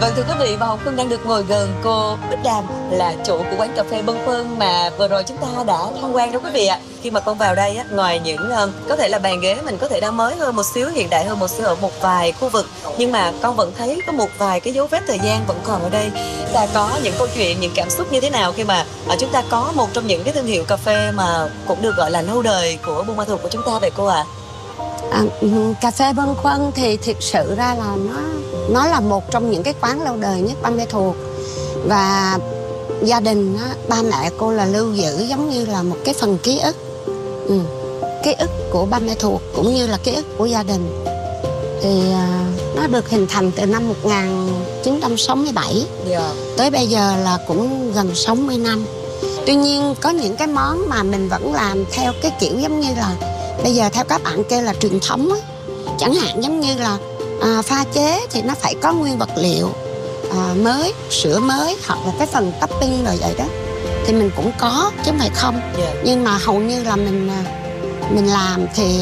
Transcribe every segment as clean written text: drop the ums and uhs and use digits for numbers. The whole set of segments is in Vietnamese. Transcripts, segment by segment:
Vâng, thưa quý vị, và Hồng Vân đang được ngồi gần cô Bích Đàm, là chủ của quán cà phê Bâng Khuâng mà vừa rồi chúng ta đã tham quan đó quý vị ạ. Khi mà con vào đây á, ngoài những có thể là bàn ghế mình có thể đã mới hơn một xíu, hiện đại hơn một xíu ở một vài khu vực, nhưng mà con vẫn thấy có một vài cái dấu vết thời gian vẫn còn ở đây. Ta có những câu chuyện, những cảm xúc như thế nào khi mà chúng ta có một trong những cái thương hiệu cà phê mà cũng được gọi là lâu đời của Buôn Ma Thuột của chúng ta vậy cô ạ? Cà phê Bâng Khuâng thì thực sự ra là nó là một trong những cái quán lâu đời nhất Buôn Ma Thuột, và gia đình á, ba mẹ cô là lưu giữ giống như là một cái phần ký ức, ký ức của Buôn Ma Thuột cũng như là ký ức của gia đình. Thì nó được hình thành từ năm 1967 tới bây giờ là cũng gần 60 năm. Tuy nhiên có những cái món mà mình vẫn làm theo cái kiểu giống như là bây giờ theo các bạn kêu là truyền thống á. Chẳng hạn giống như là pha chế thì nó phải có nguyên vật liệu mới, sữa mới, hoặc là cái phần topping rồi vậy đó, thì mình cũng có chứ không phải không. Nhưng mà hầu như là mình làm thì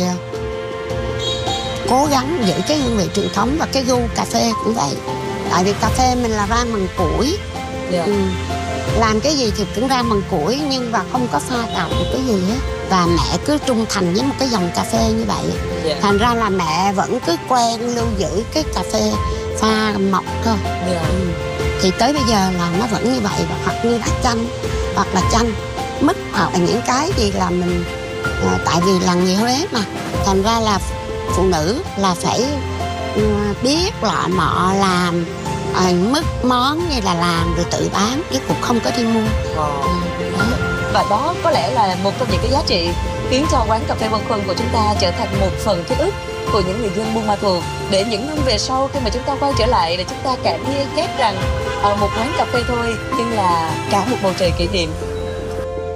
cố gắng giữ cái hương vị truyền thống, và cái gu cà phê cũng vậy. Tại vì cà phê mình là rang bằng củi, làm cái gì thì cũng rang bằng củi, nhưng mà không có pha trộn cái gì hết. Và mẹ cứ trung thành với một cái dòng cà phê như vậy. Thành ra là mẹ vẫn cứ quen lưu giữ cái cà phê pha mọc thôi. Thì tới bây giờ là nó vẫn như vậy. Hoặc như đá chanh, hoặc là chanh mứt, hoặc là những cái gì là mình tại vì là người Huế mà, thành ra là phụ nữ là phải biết lọ mọ làm mứt món như là làm rồi tự bán, chứ cũng không có đi mua. Và đó có lẽ là một trong những cái giá trị khiến cho quán cà phê Bâng Khuâng của chúng ta trở thành một phần ký ức của những người dân Buôn Ma Thuột, để những năm về sau khi mà chúng ta quay trở lại để chúng ta cảm ghét rằng một quán cà phê thôi nhưng là cả một bầu trời kỷ niệm.